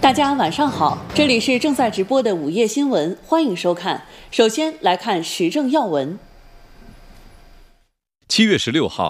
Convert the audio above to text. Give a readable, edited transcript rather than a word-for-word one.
大家晚上好，这里是正在直播的午夜新闻，欢迎收看。首先来看时政要闻。 7月16号，